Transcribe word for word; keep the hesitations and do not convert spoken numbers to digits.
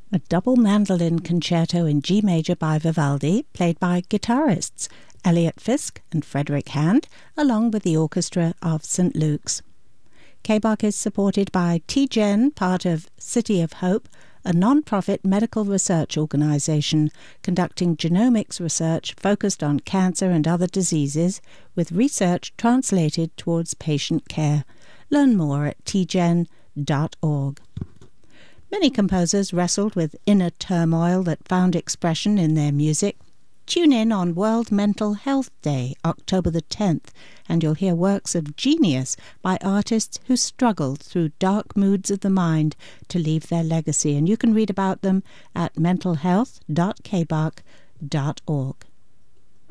a double mandolin concerto in G major by Vivaldi, played by guitarists Elliot Fisk and Frederick Hand, along with the orchestra of Saint Luke's. K B A C is supported by T G E N, part of City of Hope, a non-profit medical research organisation conducting genomics research focused on cancer and other diseases, with research translated towards patient care. Learn more at t g e n dot org. Many composers wrestled with inner turmoil that found expression in their music. Tune in on World Mental Health Day, October the tenth, and you'll hear works of genius by artists who struggled through dark moods of the mind to leave their legacy, and you can read about them at mental health dot k b a c dot org.